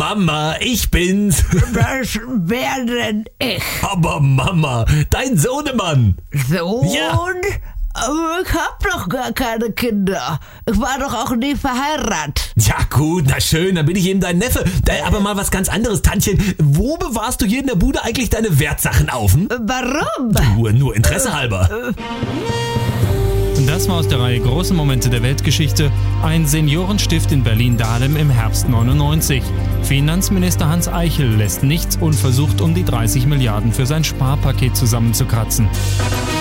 Mama, ich bin's. Das wär denn ich. Aber Mama, dein Sohnemann. Sohn? Ja. Aber ich hab doch gar keine Kinder. Ich war doch auch nie verheiratet. Ja gut, na schön, dann bin ich eben dein Neffe. Aber mal was ganz anderes, Tantchen. Wo bewahrst du hier in der Bude eigentlich deine Wertsachen auf? Warum? Nur Interesse halber. Das war aus der Reihe Große Momente der Weltgeschichte, ein Seniorenstift in Berlin-Dahlem im Herbst 99. Finanzminister Hans Eichel lässt nichts unversucht, um die 30 Milliarden für sein Sparpaket zusammenzukratzen.